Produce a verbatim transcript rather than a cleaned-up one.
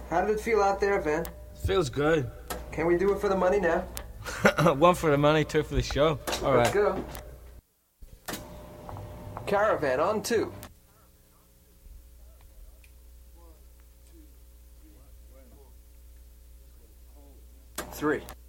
How did it feel out there, Van? Feels good. Can we do it for the money now? One for the money, two for the show. All right. Let's go. Caravan on two. Three.